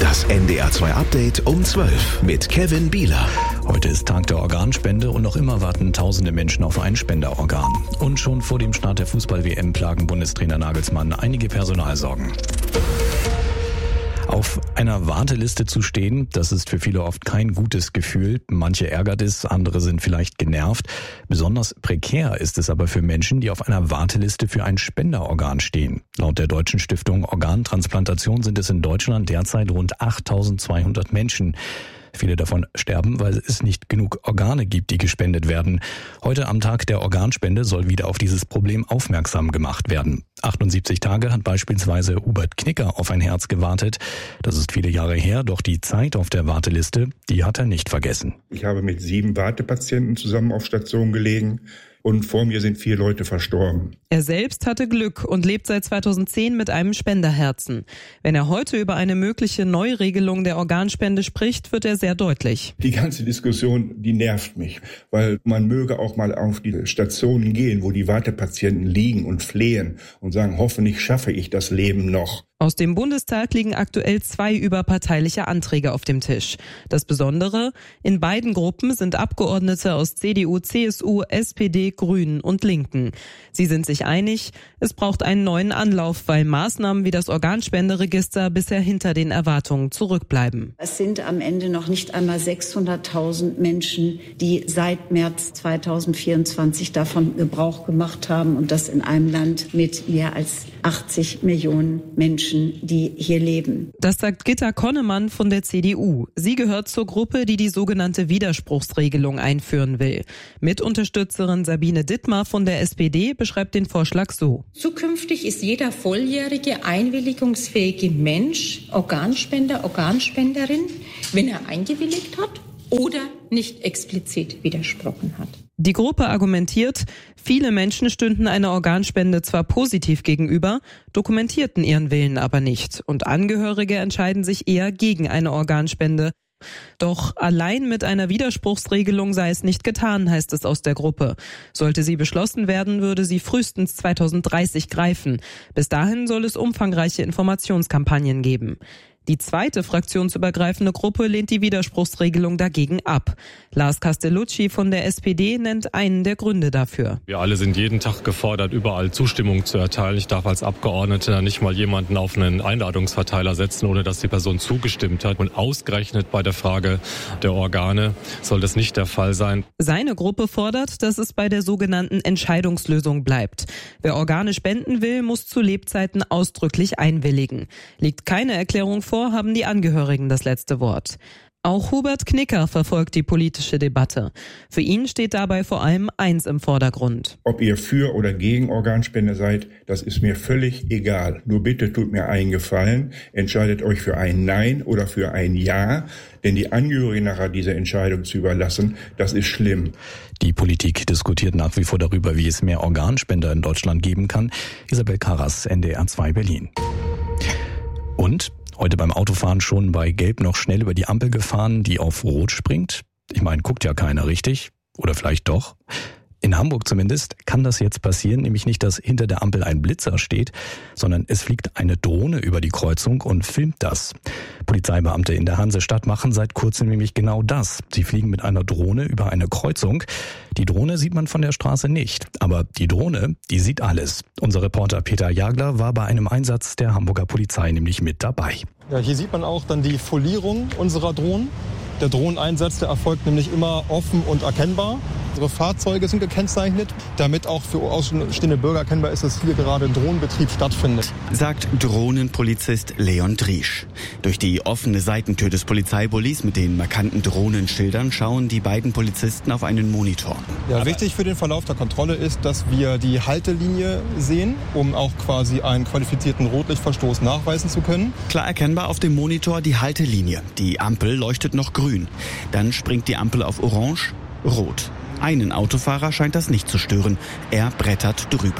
Das NDR 2 Update um 12 mit Kevin Bieler. Heute ist Tag der Organspende und noch immer warten tausende Menschen auf ein Spenderorgan. Und schon vor dem Start der Fußball-WM plagen Bundestrainer Nagelsmann einige Personalsorgen. Auf einer Warteliste zu stehen, das ist für viele oft kein gutes Gefühl. Manche ärgert es, andere sind vielleicht genervt. Besonders prekär ist es aber für Menschen, die auf einer Warteliste für ein Spenderorgan stehen. Laut der Deutschen Stiftung Organtransplantation sind es in Deutschland derzeit rund 8.200 Menschen. Viele davon sterben, weil es nicht genug Organe gibt, die gespendet werden. Heute am Tag der Organspende soll wieder auf dieses Problem aufmerksam gemacht werden. 78 Tage hat beispielsweise Hubert Knicker auf ein Herz gewartet. Das ist viele Jahre her, doch die Zeit auf der Warteliste, die hat er nicht vergessen. Ich habe mit 7 Wartepatienten zusammen auf Station gelegen. Und vor mir sind 4 Leute verstorben. Er selbst hatte Glück und lebt seit 2010 mit einem Spenderherzen. Wenn er heute über eine mögliche Neuregelung der Organspende spricht, wird er sehr deutlich. Die ganze Diskussion, die nervt mich, weil man möge auch mal auf die Stationen gehen, wo die Wartepatienten liegen und flehen und sagen, hoffentlich schaffe ich das Leben noch. Aus dem Bundestag liegen aktuell 2 überparteiliche Anträge auf dem Tisch. Das Besondere, in beiden Gruppen sind Abgeordnete aus CDU, CSU, SPD, Grünen und Linken. Sie sind sich einig, es braucht einen neuen Anlauf, weil Maßnahmen wie das Organspenderegister bisher hinter den Erwartungen zurückbleiben. Es sind am Ende noch nicht einmal 600.000 Menschen, die seit März 2024 davon Gebrauch gemacht haben, und das in einem Land mit mehr als 80 Millionen Menschen, die hier leben. Das sagt Gitta Konnemann von der CDU. Sie gehört zur Gruppe, die die sogenannte Widerspruchsregelung einführen will. Mitunterstützerin Sabine Dittmar von der SPD beschreibt den Vorschlag so. Zukünftig ist jeder volljährige, einwilligungsfähige Mensch Organspender, Organspenderin, wenn er eingewilligt hat oder nicht explizit widersprochen hat. Die Gruppe argumentiert, viele Menschen stünden einer Organspende zwar positiv gegenüber, dokumentierten ihren Willen aber nicht, und Angehörige entscheiden sich eher gegen eine Organspende. Doch allein mit einer Widerspruchsregelung sei es nicht getan, heißt es aus der Gruppe. Sollte sie beschlossen werden, würde sie frühestens 2030 greifen. Bis dahin soll es umfangreiche Informationskampagnen geben. Die zweite fraktionsübergreifende Gruppe lehnt die Widerspruchsregelung dagegen ab. Lars Castellucci von der SPD nennt einen der Gründe dafür. Wir alle sind jeden Tag gefordert, überall Zustimmung zu erteilen. Ich darf als Abgeordneter nicht mal jemanden auf einen Einladungsverteiler setzen, ohne dass die Person zugestimmt hat. Und ausgerechnet bei der Frage der Organe soll das nicht der Fall sein. Seine Gruppe fordert, dass es bei der sogenannten Entscheidungslösung bleibt. Wer Organe spenden will, muss zu Lebzeiten ausdrücklich einwilligen. Liegt keine Erklärung vor, haben die Angehörigen das letzte Wort. Auch Hubert Knicker verfolgt die politische Debatte. Für ihn steht dabei vor allem eins im Vordergrund. Ob ihr für oder gegen Organspende seid, das ist mir völlig egal. Nur bitte tut mir einen Gefallen, entscheidet euch für ein Nein oder für ein Ja, denn die Angehörigen nachher diese Entscheidung zu überlassen, das ist schlimm. Die Politik diskutiert nach wie vor darüber, wie es mehr Organspender in Deutschland geben kann. Isabel Karras, NDR 2 Berlin. Und heute beim Autofahren schon bei Gelb noch schnell über die Ampel gefahren, die auf Rot springt? Ich meine, guckt ja keiner richtig. Oder vielleicht doch? In Hamburg zumindest kann das jetzt passieren, nämlich nicht, dass hinter der Ampel ein Blitzer steht, sondern es fliegt eine Drohne über die Kreuzung und filmt das. Polizeibeamte in der Hansestadt machen seit kurzem nämlich genau das. Sie fliegen mit einer Drohne über eine Kreuzung. Die Drohne sieht man von der Straße nicht, aber die Drohne, die sieht alles. Unser Reporter Peter Jagler war bei einem Einsatz der Hamburger Polizei nämlich mit dabei. Ja, hier sieht man auch dann die Folierung unserer Drohnen. Der Drohneneinsatz, der erfolgt nämlich immer offen und erkennbar. Unsere Fahrzeuge sind gekennzeichnet, damit auch für außenstehende Bürger erkennbar ist, dass hier gerade ein Drohnenbetrieb stattfindet. Sagt Drohnenpolizist Leon Driesch. Durch die offene Seitentür des Polizeibullis mit den markanten Drohnenschildern schauen die beiden Polizisten auf einen Monitor. Ja, wichtig für den Verlauf der Kontrolle ist, dass wir die Haltelinie sehen, um auch quasi einen qualifizierten Rotlichtverstoß nachweisen zu können. Klar erkennbar auf dem Monitor die Haltelinie. Die Ampel leuchtet noch grün. Dann springt die Ampel auf orange, rot. Einen Autofahrer scheint das nicht zu stören. Er brettert drüber.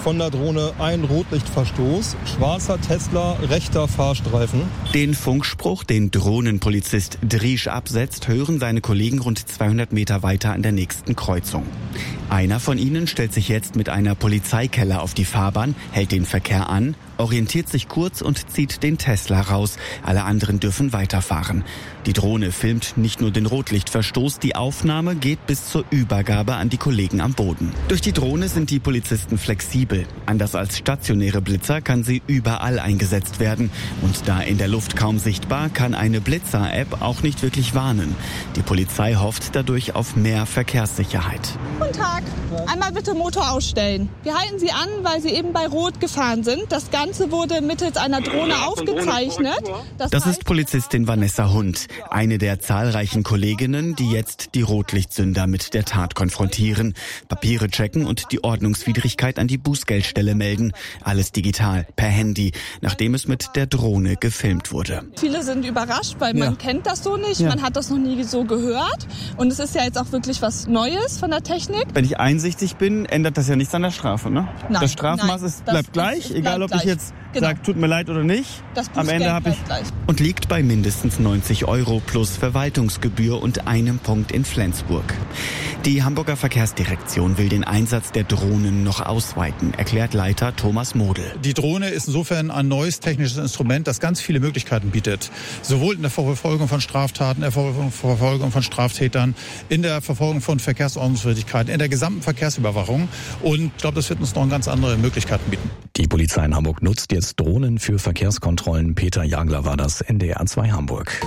von der Drohne ein Rotlichtverstoß. Schwarzer Tesla, rechter Fahrstreifen. Den Funkspruch, den Drohnenpolizist Driesch absetzt, hören seine Kollegen rund 200 Meter weiter an der nächsten Kreuzung. Einer von ihnen stellt sich jetzt mit einer Polizeikelle auf die Fahrbahn, hält den Verkehr an, orientiert sich kurz und zieht den Tesla raus. Alle anderen dürfen weiterfahren. Die Drohne filmt nicht nur den Rotlichtverstoß, die Aufnahme geht bis zur Übergabe an die Kollegen am Boden. Durch die Drohne sind die Polizisten flexibel. Anders als stationäre Blitzer kann sie überall eingesetzt werden. Und da in der Luft kaum sichtbar, kann eine Blitzer-App auch nicht wirklich warnen. Die Polizei hofft dadurch auf mehr Verkehrssicherheit. Guten Tag. Einmal bitte Motor ausstellen. Wir halten Sie an, weil Sie eben bei Rot gefahren sind. Das Ganze wurde mittels einer Drohne aufgezeichnet. Das ist Polizistin Vanessa Hund, eine der zahlreichen Kolleginnen, die jetzt die Rotlichtsünder mit der Tat konfrontieren, Papiere checken und die Ordnungswidrigkeit an die Bußgeldstelle melden. Alles digital, per Handy, nachdem es mit der Drohne gefilmt wurde. Viele sind überrascht, weil man kennt das so nicht, man hat das noch nie so gehört. Und es ist ja jetzt auch wirklich was Neues von der Technik. Wenn ich einsichtig bin, ändert das ja nichts an der Strafe, ne? Nein, das Strafmaß bleibt gleich, egal ob ich jetzt sage, tut mir leid oder nicht. Am Ende habe ich gleich. Und liegt bei mindestens 90 € plus Verwaltungsgebühr und einem Punkt in Flensburg. Die Hamburger Verkehrsdirektion will den Einsatz der Drohnen noch ausweiten, erklärt Leiter Thomas Model. Die Drohne ist insofern ein neues technisches Instrument, das ganz viele Möglichkeiten bietet. Sowohl in der Verfolgung von Straftaten, in der Verfolgung von Straftätern, in der Verfolgung von Verkehrsordnungswidrigkeiten, in der gesamten Verkehrsüberwachung. Und ich glaube, das wird uns noch ganz andere Möglichkeiten bieten. Die Polizei in Hamburg nutzt jetzt Drohnen für Verkehrskontrollen. Peter Jagler war das, NDR 2 Hamburg.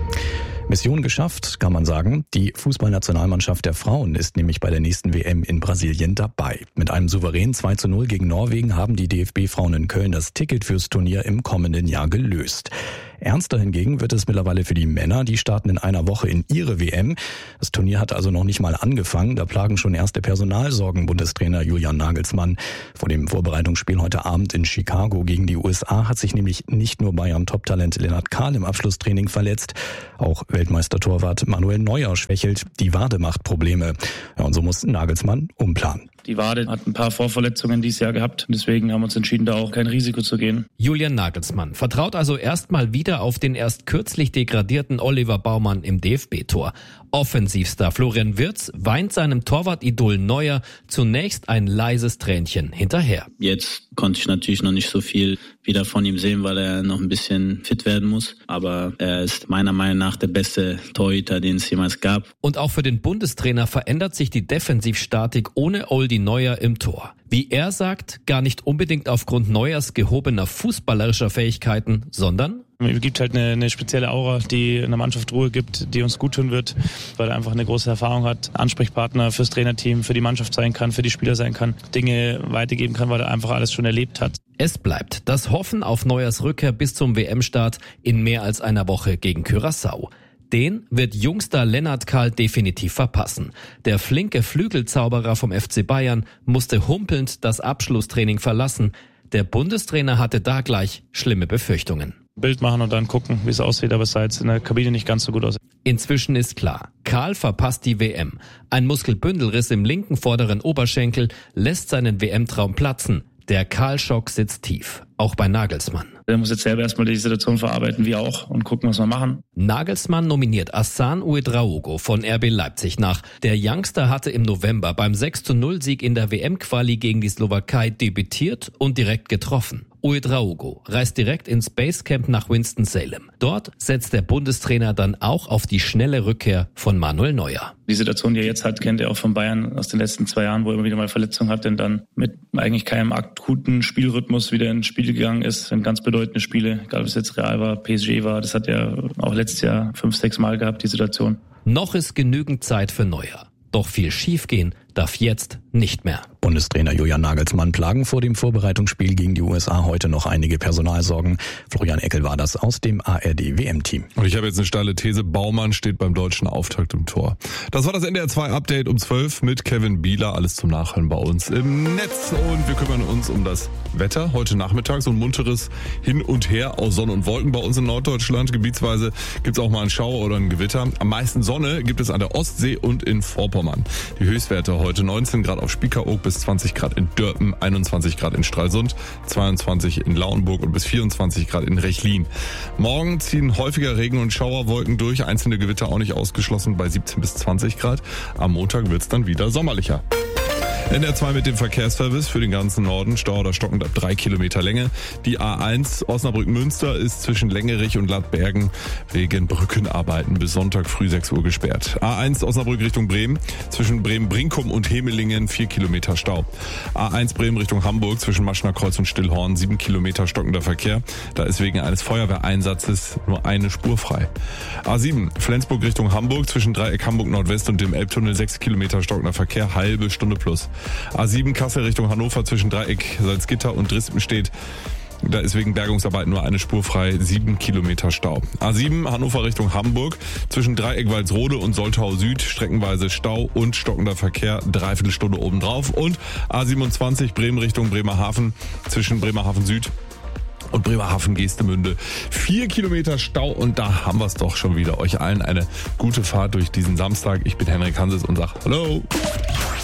Mission geschafft, kann man sagen. Die Fußballnationalmannschaft der Frauen ist nämlich bei der nächsten WM in Brasilien dabei. Mit einem souveränen 2:0 gegen Norwegen haben die DFB-Frauen in Köln das Ticket fürs Turnier im kommenden Jahr gelöst. Ernster hingegen wird es mittlerweile für die Männer. Die starten in einer Woche in ihre WM. Das Turnier hat also noch nicht mal angefangen. Da plagen schon erste Personalsorgen Bundestrainer Julian Nagelsmann. Vor dem Vorbereitungsspiel heute Abend in Chicago gegen die USA hat sich nämlich nicht nur Bayern Top-Talent Lennart Kahl im Abschlusstraining verletzt. Auch Weltmeistertorwart Manuel Neuer schwächelt. Die Wade macht Probleme. Ja, und so muss Nagelsmann umplanen. Die Wade hat ein paar Vorverletzungen dieses Jahr gehabt. Deswegen haben wir uns entschieden, da auch kein Risiko zu gehen. Julian Nagelsmann vertraut also erstmal wieder auf den erst kürzlich degradierten Oliver Baumann im DFB-Tor. Offensivstar Florian Wirtz weint seinem Torwart-Idol Neuer zunächst ein leises Tränchen hinterher. Jetzt konnte ich natürlich noch nicht so viel wieder von ihm sehen, weil er noch ein bisschen fit werden muss. Aber er ist meiner Meinung nach der beste Torhüter, den es jemals gab. Und auch für den Bundestrainer verändert sich die Defensivstatik ohne Oldi Neuer im Tor. Wie er sagt, gar nicht unbedingt aufgrund Neuers gehobener fußballerischer Fähigkeiten, sondern es gibt halt eine spezielle Aura, die in der Mannschaft Ruhe gibt, die uns gut tun wird, weil er einfach eine große Erfahrung hat, Ansprechpartner fürs Trainerteam, für die Mannschaft sein kann, für die Spieler sein kann, Dinge weitergeben kann, weil er einfach alles schon erlebt hat. Es bleibt das Hoffen auf Neuers Rückkehr bis zum WM-Start in mehr als einer Woche gegen Curaçao. Den wird Jungstar Lennart Kahl definitiv verpassen. Der flinke Flügelzauberer vom FC Bayern musste humpelnd das Abschlusstraining verlassen. Der Bundestrainer hatte da gleich schlimme Befürchtungen. Bild machen und dann gucken, wie es aussieht, aber es sah jetzt in der Kabine nicht ganz so gut aus. Inzwischen ist klar, Kahl verpasst die WM. Ein Muskelbündelriss im linken vorderen Oberschenkel lässt seinen WM-Traum platzen. Der Kahl-Schock sitzt tief, auch bei Nagelsmann. Er muss jetzt selber erstmal die Situation verarbeiten, wir auch, und gucken, was wir machen. Nagelsmann nominiert Hassan Ouedraogo von RB Leipzig nach. Der Youngster hatte im November beim 6:0-Sieg in der WM-Quali gegen die Slowakei debütiert und direkt getroffen. Ouedraogo reist direkt ins Basecamp nach Winston-Salem. Dort setzt der Bundestrainer dann auch auf die schnelle Rückkehr von Manuel Neuer. Die Situation, die er jetzt hat, kennt er auch von Bayern aus den letzten 2 Jahren, wo er immer wieder mal Verletzungen hatte und dann mit eigentlich keinem akuten Spielrhythmus wieder ins Spiel gegangen ist. In ganz bedeutende Spiele, egal ob es jetzt Real war, PSG war, das hat er auch letztes Jahr 5-6 Mal gehabt, die Situation. Noch ist genügend Zeit für Neuer. Doch viel schiefgehen darf jetzt nicht mehr. Bundestrainer Julian Nagelsmann plagen vor dem Vorbereitungsspiel gegen die USA heute noch einige Personalsorgen. Florian Eckel war das aus dem ARD-WM-Team. Und ich habe jetzt eine steile These, Baumann steht beim deutschen Auftakt im Tor. Das war das NDR 2 Update um 12 mit Kevin Bieler. Alles zum Nachhören bei uns im Netz. Und wir kümmern uns um das Wetter. Heute Nachmittag so ein munteres Hin und Her aus Sonne und Wolken bei uns in Norddeutschland. Gebietsweise gibt es auch mal einen Schauer oder ein Gewitter. Am meisten Sonne gibt es an der Ostsee und in Vorpommern. Die Höchstwerte heute 19 Grad auf Spiekeroog, bis 20 Grad in Dörpen, 21 Grad in Stralsund, 22 in Lauenburg und bis 24 Grad in Rechlin. Morgen ziehen häufiger Regen- und Schauerwolken durch, einzelne Gewitter auch nicht ausgeschlossen bei 17 bis 20 Grad. Am Montag wird's dann wieder sommerlicher. NR2 mit dem Verkehrsservice für den ganzen Norden. Stau oder stockend ab 3 Kilometer Länge. Die A1 Osnabrück-Münster ist zwischen Längerich und Ladbergen wegen Brückenarbeiten bis Sonntag früh 6 Uhr gesperrt. A1 Osnabrück Richtung Bremen. Zwischen Bremen-Brinkum und Hemelingen 4 Kilometer Stau. A1 Bremen Richtung Hamburg zwischen Maschner Kreuz und Stillhorn 7 Kilometer stockender Verkehr. Da ist wegen eines Feuerwehreinsatzes nur eine Spur frei. A7 Flensburg Richtung Hamburg zwischen Dreieck Hamburg Nordwest und dem Elbtunnel 6 Kilometer stockender Verkehr, halbe Stunde plus. A7 Kassel Richtung Hannover zwischen Dreieck Salzgitter und Drispenstedt. Da ist wegen Bergungsarbeiten nur eine Spur frei, 7 Kilometer Stau. A7 Hannover Richtung Hamburg zwischen Dreieck Walsrode und Soltau Süd streckenweise Stau und stockender Verkehr, dreiviertel Stunde obendrauf. Und A27 Bremen Richtung Bremerhaven zwischen Bremerhaven Süd und Bremerhaven-Geestemünde 4 Kilometer Stau, und da haben wir es doch schon wieder. Euch allen eine gute Fahrt durch diesen Samstag. Ich bin Henrik Hanses und sag Hallo.